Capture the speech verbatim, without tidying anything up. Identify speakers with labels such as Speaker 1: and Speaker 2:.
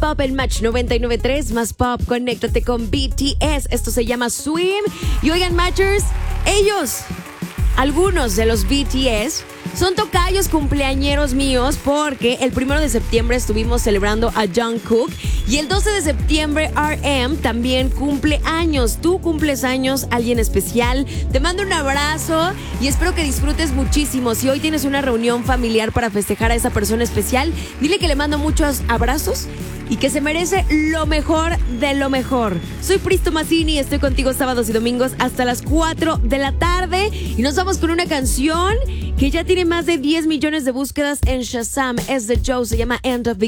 Speaker 1: Pop en Match noventa y nueve punto tres. Más Pop, conéctate con B T S. Esto se llama Swim. Y oigan, Matchers, ellos, algunos de los B T S, son tocayos cumpleañeros míos porque el primero de septiembre estuvimos celebrando a Jungkook y el doce de septiembre R M también cumple años. Tú cumples años, alguien especial. Te mando un abrazo y espero que disfrutes muchísimo. Si hoy tienes una reunión familiar para festejar a esa persona especial, dile que le mando muchos abrazos y que se merece lo mejor de lo mejor. Soy Pristo Mazzini, estoy contigo sábados y domingos hasta las cuatro de la tarde y nos vamos con una canción que ya tiene más de diez millones de búsquedas en Shazam. Es de Joe, se llama End of the